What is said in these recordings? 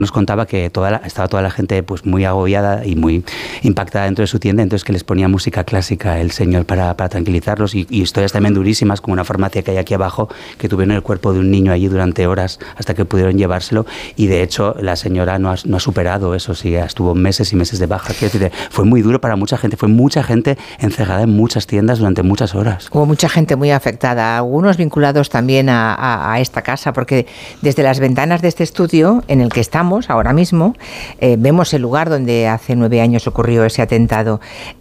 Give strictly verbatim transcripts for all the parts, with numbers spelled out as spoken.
nos contaba que toda la, estaba toda la gente pues muy agobiada y muy impactada dentro de su tienda, entonces que les ponía música clásica el señor para, para tranquilizarlos y, y historias también durísimas, como una farmacia que hay aquí abajo, que tuvieron el cuerpo de un niño allí durante horas hasta que pudieron llevárselo, y de hecho la señora no ha, no ha superado eso, sí, estuvo meses y meses de baja. Quiero decir, fue muy duro para mucha gente, fue mucha gente encerrada en muchas tiendas durante muchas horas. Hubo mucha gente muy afectada, algunos vinculados también a, a, a esta casa, porque desde las ventanas de este estudio en el que estamos ahora mismo, eh, vemos el lugar donde hace nueve años ocurrió ese atentado,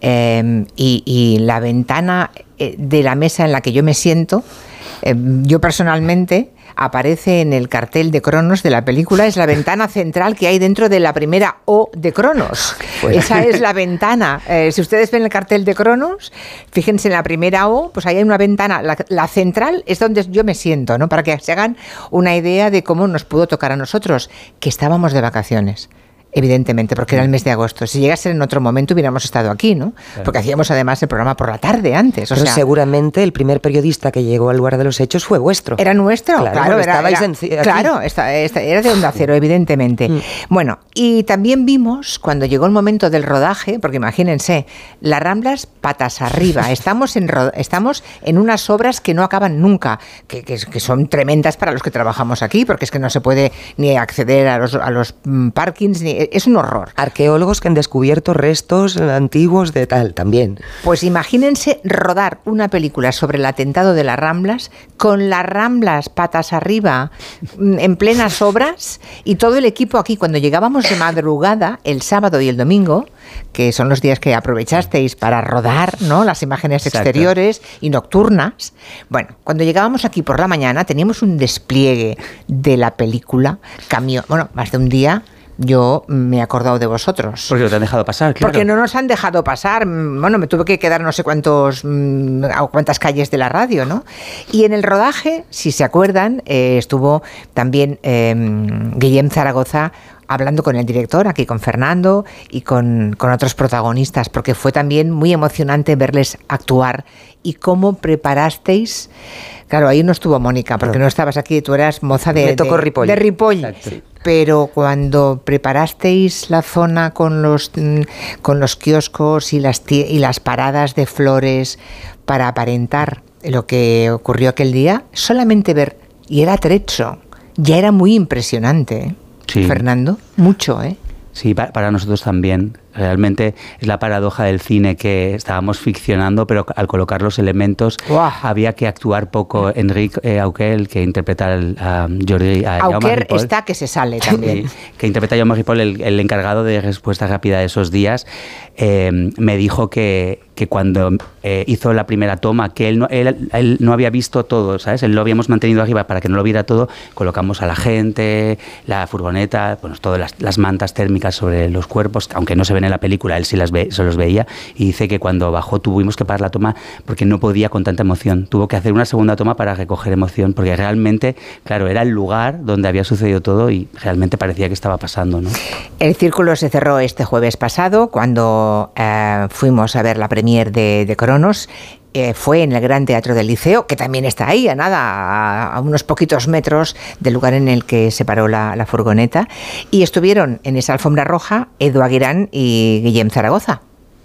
eh, y, y la ventana de la mesa en la que yo me siento, eh, yo personalmente, aparece en el cartel de Cronos de la película, es la ventana central que hay dentro de la primera O de Cronos. Pues. Esa es la ventana. Eh, si ustedes ven el cartel de Cronos, fíjense en la primera O, pues ahí hay una ventana. La, la central es donde yo me siento, ¿no? Para que se hagan una idea de cómo nos pudo tocar a nosotros, que estábamos de vacaciones. Evidentemente, porque era el mes de agosto. Si llegase en otro momento hubiéramos estado aquí, ¿no? Claro. Porque hacíamos además el programa por la tarde antes. O Pero sea, seguramente el primer periodista que llegó al lugar de los hechos fue vuestro. Era nuestro, claro. claro era, estabais era, en, claro, esta, esta, era de Onda Cero, evidentemente. Mm. Bueno, y también vimos, cuando llegó el momento del rodaje, porque imagínense, las Ramblas patas arriba. Estamos en, estamos en unas obras que no acaban nunca, que, que, que son tremendas para los que trabajamos aquí, porque es que no se puede ni acceder a los, a los parkings, ni... Es un horror. Arqueólogos que han descubierto restos antiguos de tal, también. Pues imagínense rodar una película sobre el atentado de las Ramblas, con las Ramblas patas arriba, en plenas obras, y todo el equipo aquí. Cuando llegábamos de madrugada, el sábado y el domingo, que son los días que aprovechasteis para rodar, ¿no?, las imágenes Exacto. exteriores y nocturnas. Bueno, cuando llegábamos aquí por la mañana, teníamos un despliegue de la película, camión, bueno, más de un día. Yo me he acordado de vosotros. Porque no te han dejado pasar, claro. Porque no nos han dejado pasar. Bueno, me tuve que quedar no sé cuántos, cuántas calles de la radio, ¿no? Y en el rodaje, si se acuerdan, eh, estuvo también eh, Guillem Zaragoza hablando con el director, aquí con Fernando y con, con otros protagonistas, porque fue también muy emocionante verles actuar y cómo preparasteis. Claro, ahí no estuvo Mónica, porque no estabas aquí, tú eras moza de, Me tocó de, Ripoll. de Ripoll. Exacto. Pero cuando preparasteis la zona con los, con los kioscos y las, y las paradas de flores para aparentar lo que ocurrió aquel día, solamente ver, y era trecho, ya era muy impresionante, ¿eh? Sí. Fernando, mucho, ¿eh? Sí, para, para nosotros también. Realmente es la paradoja del cine, que estábamos ficcionando, pero al colocar los elementos wow. había que actuar poco. Enric eh, Auquer, que interpreta al, a Jordi... A Auquer está que se sale también. Sí, que interpreta a Jaume Ripoll, el, el encargado de respuesta rápida de esos días, eh, me dijo que, que cuando eh, hizo la primera toma, que él no, él, él no había visto todo, ¿sabes? Él lo habíamos mantenido arriba para que no lo viera todo, colocamos a la gente, la furgoneta, bueno, todas las, las mantas térmicas sobre los cuerpos, aunque no se ven en la película, él sí las ve, se los veía, y dice que cuando bajó tuvimos que parar la toma porque no podía con tanta emoción. Tuvo que hacer una segunda toma para recoger emoción, porque realmente, claro, era el lugar donde había sucedido todo y realmente parecía que estaba pasando, ¿no? El círculo se cerró este jueves pasado cuando eh, fuimos a ver la premier de, de Cronos. Eh, fue en el Gran Teatro del Liceo, que también está ahí, a nada, a, a unos poquitos metros del lugar en el que se paró la, la furgoneta, y estuvieron en esa alfombra roja Edu Aguirán y Guillem Zaragoza.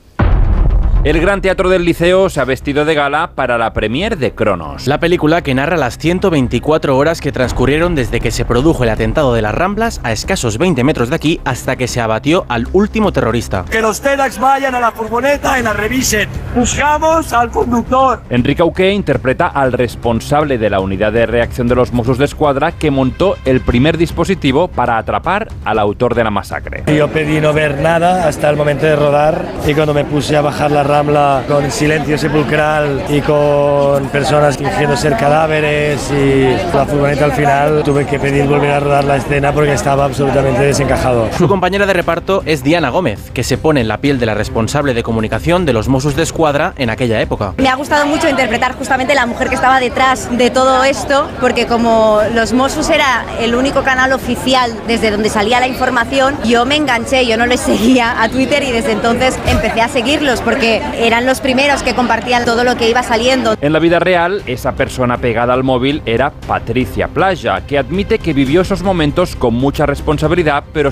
El Gran Teatro del Liceo se ha vestido de gala para la premier de Cronos. La película que narra las ciento veinticuatro horas que transcurrieron desde que se produjo el atentado de las Ramblas a escasos veinte metros de aquí hasta que se abatió al último terrorista. Que los TEDx vayan a la furgoneta y la revisen. Buscamos al conductor. Enric Auquer interpreta al responsable de la unidad de reacción de los Mossos d'Esquadra que montó el primer dispositivo para atrapar al autor de la masacre. Yo pedí no ver nada hasta el momento de rodar, y cuando me puse a bajar la Rambla con silencio sepulcral y con personas fingiendo ser cadáveres y la furgoneta, al final tuve que pedir volver a rodar la escena porque estaba absolutamente desencajado. Su compañera de reparto es Diana Gómez, que se pone en la piel de la responsable de comunicación de los Mossos d'Esquadra en aquella época. Me ha gustado mucho interpretar justamente la mujer que estaba detrás de todo esto, porque como los Mossos era el único canal oficial desde donde salía la información, yo me enganché, yo no les seguía a Twitter y desde entonces empecé a seguirlos porque eran los primeros que compartían todo lo que iba saliendo. En la vida real, esa persona pegada al móvil era Patricia Plaja, que admite que vivió esos momentos con mucha responsabilidad, pero